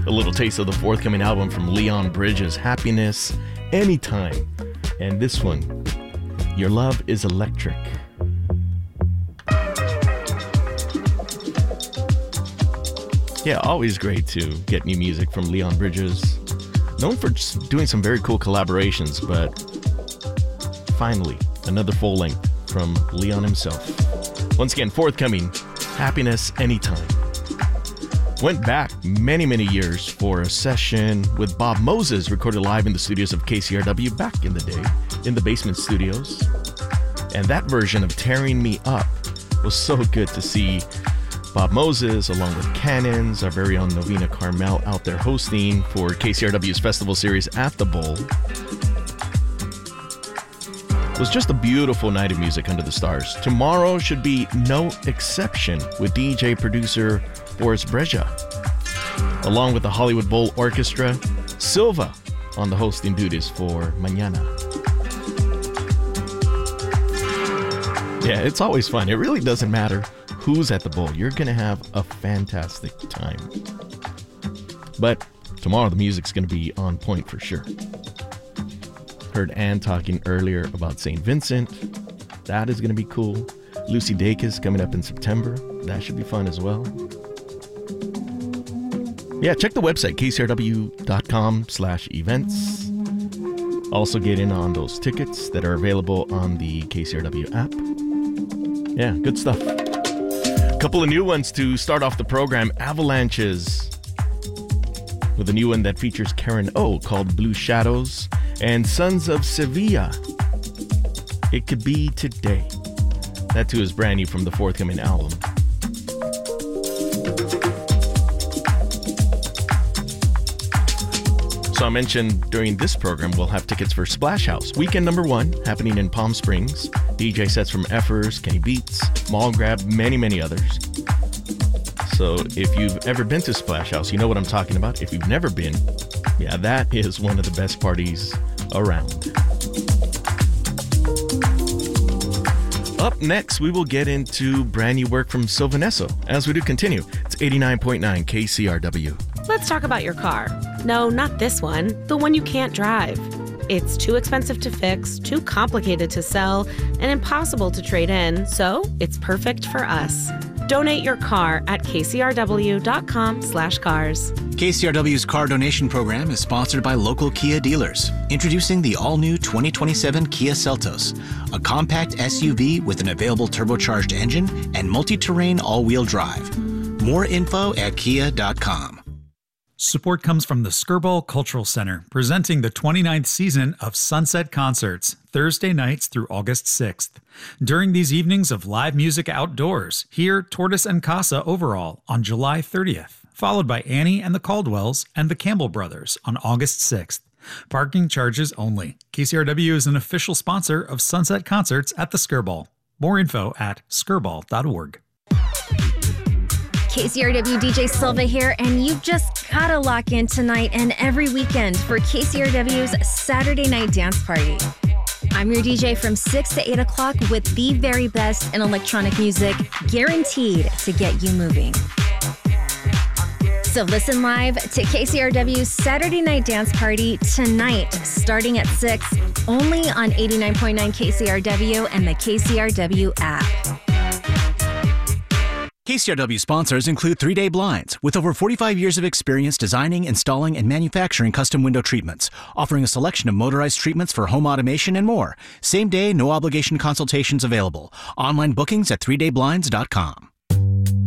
A little taste of the forthcoming album from Leon Bridges, Happiness Anytime. And this one, Your Love is Electric. Yeah, always great to get new music from Leon Bridges. Known for just doing some very cool collaborations, but finally, another full length from Leon himself. Once again, forthcoming, Happiness Anytime. Went back many, many years for a session with Bob Moses, recorded live in the studios of KCRW back in the day, in the basement studios. And that version of Tearing Me Up was so good to see Bob Moses, along with Cannons, our very own Novena Carmel, out there hosting for KCRW's festival series at the Bowl. It was just a beautiful night of music under the stars. Tomorrow should be no exception with DJ producer Boris Breja, along with the Hollywood Bowl Orchestra, Silva on the hosting duties for Mañana. Yeah, it's always fun. It really doesn't matter who's at the Bowl. You're going to have a fantastic time. But tomorrow the music's going to be on point for sure. Heard Ann talking earlier about St. Vincent. That is going to be cool. Lucy Dacus coming up in September. That should be fun as well. Yeah, check the website, kcrw.com/events. Also get in on those tickets that are available on the KCRW app. Yeah, good stuff. A couple of new ones to start off the program. Avalanches with a new one that features Karen O called Blue Shadows, and Sons of Sevilla, It Could Be Today. That too is brand new from the forthcoming album. So I mentioned during this program we'll have tickets for Splash House, weekend number 1, happening in Palm Springs. DJ sets from Effers, Kenny Beats, Mall Grab, many, many others. So if you've ever been to Splash House, you know what I'm talking about. If you've never been, yeah, that is one of the best parties around. Up next, we will get into brand new work from Sylvanesso. As we do continue, it's 89.9 KCRW. Let's talk about your car. No, not this one. The one you can't drive. It's too expensive to fix, too complicated to sell, and impossible to trade in, so it's perfect for us. Donate your car at kcrw.com/cars. KCRW's car donation program is sponsored by local Kia dealers. Introducing the all-new 2027 Kia Seltos, a compact SUV with an available turbocharged engine and multi-terrain all-wheel drive. More info at kia.com. Support comes from the Skirball Cultural Center, presenting the 29th season of Sunset Concerts, Thursday nights through August 6th. During these evenings of live music outdoors, hear Tortoise and Casa Overall on July 30th, followed by Annie and the Caldwells and the Campbell Brothers on August 6th. Parking charges only. KCRW is an official sponsor of Sunset Concerts at the Skirball. More info at skirball.org. KCRW DJ Silva here, and you've just gotta lock in tonight and every weekend for KCRW's Saturday Night Dance Party. I'm your DJ from 6 to 8 o'clock with the very best in electronic music, guaranteed to get you moving. So listen live to KCRW's Saturday Night Dance Party tonight, starting at 6, only on 89.9 KCRW and the KCRW app. KCRW sponsors include 3 Day Blinds, with over 45 years of experience designing, installing, and manufacturing custom window treatments, offering a selection of motorized treatments for home automation and more. Same day, no obligation consultations available. Online bookings at 3dayblinds.com.